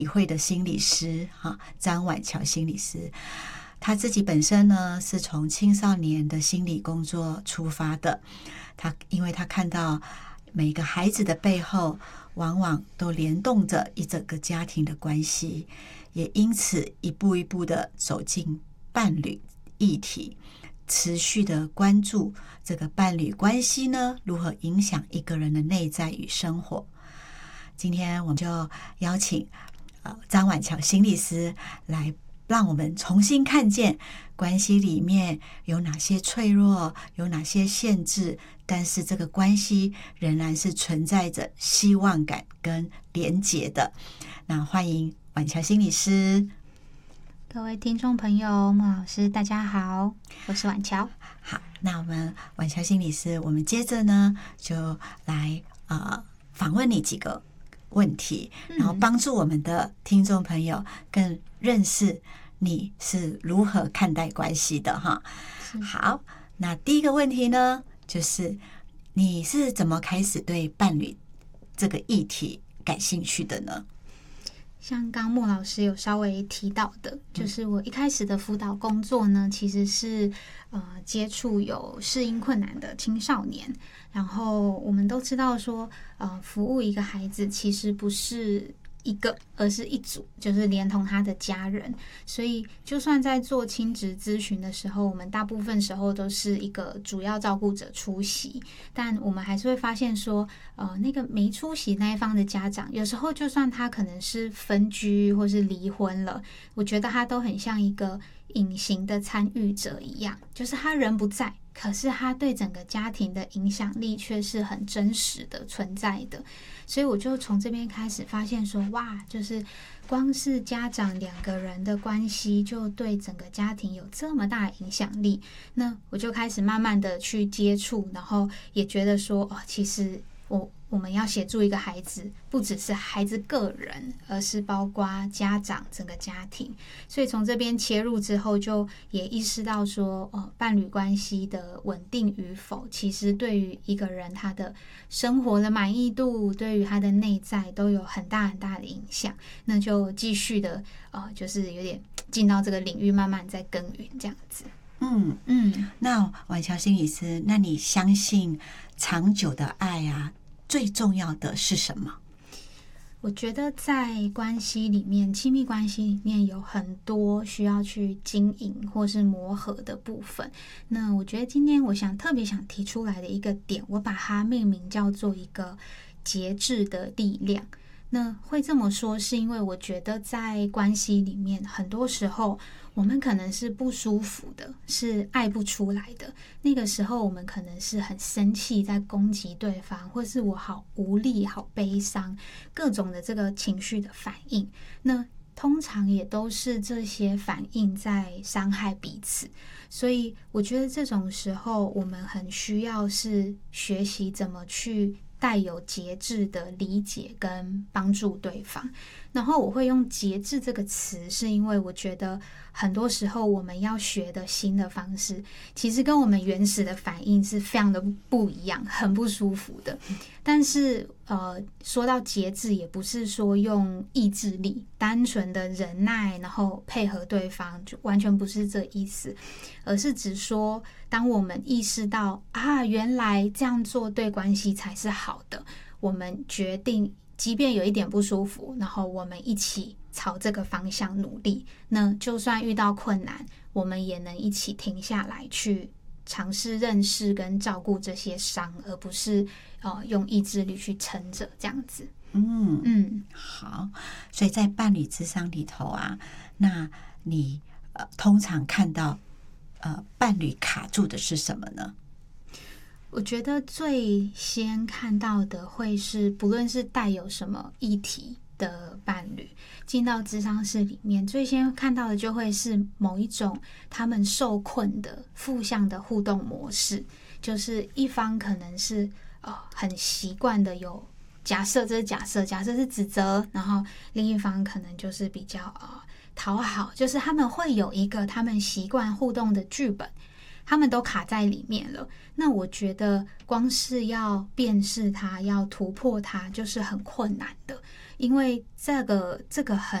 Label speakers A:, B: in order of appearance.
A: 理会的心理师张婉乔心理师。他自己本身呢是从青少年的心理工作出发的，因为他看到每个孩子的背后往往都联动着一整个家庭的关系，也因此一步一步的走进伴侣议题，持续的关注这个伴侣关系呢如何影响一个人的内在与生活。今天我们就邀请张婉乔心理师来让我们重新看见关系里面有哪些脆弱，有哪些限制，但是这个关系仍然是存在着希望感跟连结的。那欢迎婉乔心理师。
B: 各位听众朋友，孟老师大家好，我是婉乔。
A: 好，那我们婉乔心理师，我们接着呢就来访问你几个问题，然后帮助我们的听众朋友更认识你是如何看待关系的哈。好，那第一个问题呢，就是你是怎么开始对伴侣这个议题感兴趣的呢？
B: 像刚莫老师有稍微提到的，就是我一开始的辅导工作呢，其实是接触有适应困难的青少年。然后我们都知道说，服务一个孩子其实不是一个，而是一组，就是连同他的家人。所以就算在做亲职咨询的时候，我们大部分时候都是一个主要照顾者出席，但我们还是会发现说，那个没出席那一方的家长，有时候就算他可能是分居或是离婚了，我觉得他都很像一个隐形的参与者一样，就是他人不在，可是他对整个家庭的影响力却是很真实的存在的。所以我就从这边开始发现说，哇，就是光是家长两个人的关系就对整个家庭有这么大的影响力。那我就开始慢慢的去接触，然后也觉得说，其实我们要协助一个孩子，不只是孩子个人，而是包括家长整个家庭。所以从这边切入之后，就也意识到说，伴侣关系的稳定与否，其实对于一个人他的生活的满意度，对于他的内在都有很大很大的影响。那就继续的就是有点进到这个领域，慢慢在耕耘这样子。
A: 那婉乔心理师，那你相信长久的爱啊，最重要的是什么？
B: 我觉得在关系里面，亲密关系里面有很多需要去经营或是磨合的部分。那我觉得今天我特别想提出来的一个点，我把它命名叫做一个节制的力量。那会这么说是因为我觉得在关系里面，很多时候我们可能是不舒服的，是爱不出来的。那个时候我们可能是很生气，在攻击对方，或是我好无力、好悲伤，各种的这个情绪的反应。那通常也都是这些反应在伤害彼此。所以我觉得这种时候我们很需要是学习怎么去带有节制的理解跟帮助对方。然后我会用节制这个词，是因为我觉得很多时候我们要学的新的方式，其实跟我们原始的反应是非常的不一样，很不舒服的。但是说到节制，也不是说用意志力单纯的忍耐然后配合对方，就完全不是这意思，而是指说当我们意识到原来这样做对关系才是好的，我们决定即便有一点不舒服，然后我们一起朝这个方向努力。那就算遇到困难，我们也能一起停下来去尝试认识跟照顾这些伤，而不是用意志力去撑着这样子。
A: 好。所以在伴侣咨商里头啊，那你通常看到伴侣卡住的是什么呢？
B: 我觉得最先看到的会是，不论是带有什么议题的伴侣进到咨商室里面，最先看到的就会是某一种他们受困的负向的互动模式。就是一方可能是很习惯的有假设，这是假设是指责，然后另一方可能就是比较讨好，就是他们会有一个他们习惯互动的剧本，他们都卡在里面了。那我觉得光是要辨识它，要突破它，就是很困难的。 因为这个很